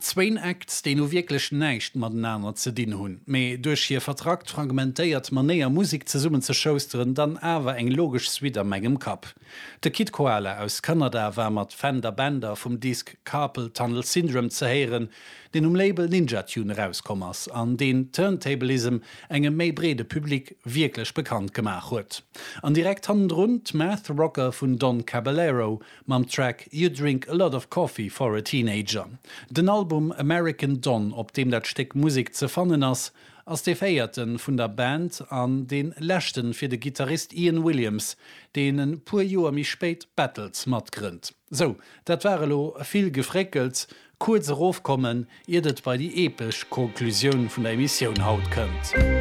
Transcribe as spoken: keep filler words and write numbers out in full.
Zwain Acts, die nu wirklich nicht miteinander zu dienen hun. Me durch ihr Vertrag fragmentiert man näher Musik zu summen zu schosteren, dann aber eng logisch wieder megem Kap. Der Kid Koala aus Kanada war mat Fan der Bänder vom Disk Carpal Tunnel Syndrome zu hören, den um Label Ninja Tune rauskommers, an den Turntablism engem méi brede Publikum wirklich bekannt gemacht huet. An direkt hand rund Math Rocker von Don Caballero mam Track You Drink a Lot of Coffee for a Teenager. Den Album American Don, op dem dat Stück Musik ze fannen ass, als de Feierten vun der Band an den Lächten fir de Gitarrist Ian Williams, denen pur Joer mi spät Battles mat gründ. So, dat war lo viel gefreckelt, kurz raufkommen, ihr dat bei die episch Konklusion vun der Emission haut könnt.